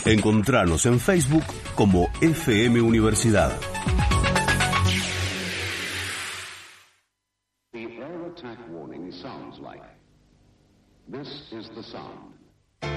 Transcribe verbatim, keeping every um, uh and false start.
Encontranos en Facebook como F M Universidad. The air attack warning sounds like. This is the sound.